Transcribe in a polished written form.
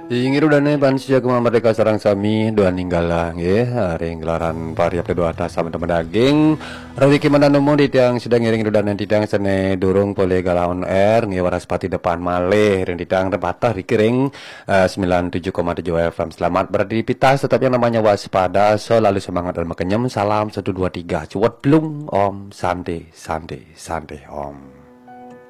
Ingin udah nih pan sejak merdeka sarang sami dua ninggala nggih ring gelaran pari apa dua atas sama teman daging rezeki mandan umum di tiang sedang ngiring udah nanti tiang sene durung boleh galaun air nggih waraspati depan malih ring di tiang patah dikiring 97,7 FM. Selamat berada di pitas tetap yang namanya waspada selalu semangat dan makenyem salam 1 2 3 cuat belum om santai santai santai om.